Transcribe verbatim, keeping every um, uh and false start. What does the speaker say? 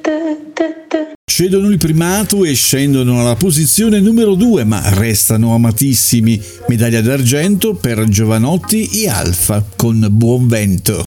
Cedono il primato e scendono alla posizione numero due, ma restano amatissimi. Medaglia d'argento per Jovanotti e Alfa con Buon Vento.